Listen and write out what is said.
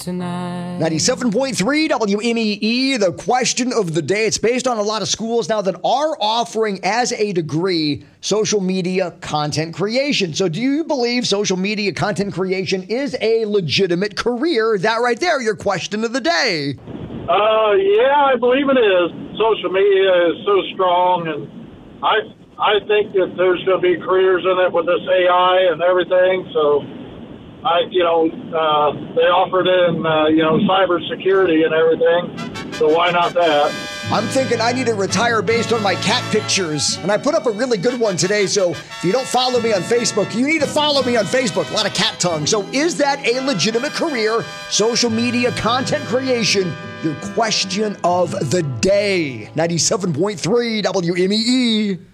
tonight. 97.3 WMEE, the question of the day. It's based on a lot of schools now that are offering as a degree social media content creation. So do you believe social media content creation is a legitimate career? That right there, your question of the day. Yeah, I believe it is. Social media is so strong, and I think that there's going to be careers in it with this AI and everything. So, they offered in, cybersecurity and everything. So why not that? I'm thinking I need to retire based on my cat pictures. And I put up a really good one today. So if you don't follow me on Facebook, you need to follow me on Facebook. A lot of cat tongue. So is that a legitimate career? Social media content creation, your question of the day. 97.3 WMEE.